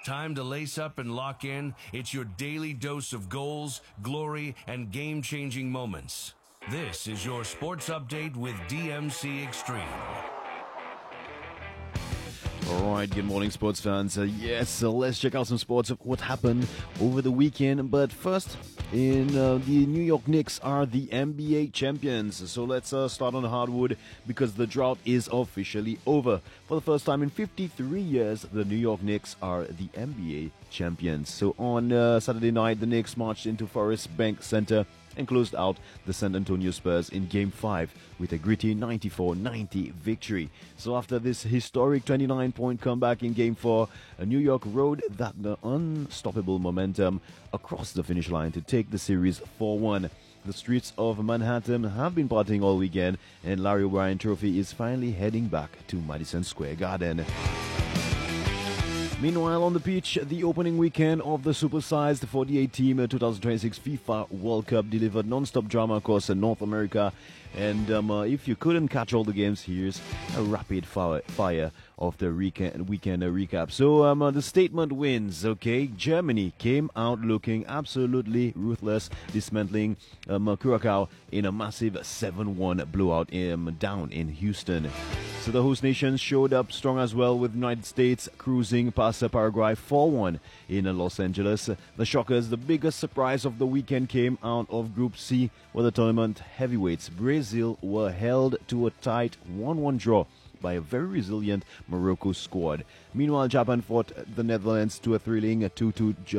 time to lace up and lock in. It's your daily dose of goals, glory, and game-changing moments. This is your Sports Update with DMC Extreme. All right, good morning, sports fans. Let's check out some sports of what happened over the weekend. But first, the New York Knicks are the NBA champions. So let's start on the hardwood because the drought is officially over. For the first time in 53 years, the New York Knicks are the NBA champions. So on Saturday night, the Knicks marched into Forest Bank Center and closed out the San Antonio Spurs in Game 5 with a gritty 94-90 victory. So after this historic 29-point comeback in Game 4, New York rode that unstoppable momentum across the finish line to take the series 4-1. The streets of Manhattan have been partying all weekend, and Larry O'Brien Trophy is finally heading back to Madison Square Garden. Meanwhile, on the pitch, the opening weekend of the supersized 48-team 2026 FIFA World Cup delivered non-stop drama across North America. And if you couldn't catch all the games, here's a rapid fire of the weekend recap. So the statement wins, okay? Germany came out looking absolutely ruthless, dismantling Curacao in a massive 7-1 blowout down in Houston. So the host nation showed up strong as well, with United States cruising past Paraguay 4-1 in Los Angeles. The Shockers, the biggest surprise of the weekend, came out of Group C, where the tournament heavyweights Brazil were held to a tight 1-1 draw by a very resilient Morocco squad. Meanwhile, Japan fought the Netherlands to a thrilling 2-2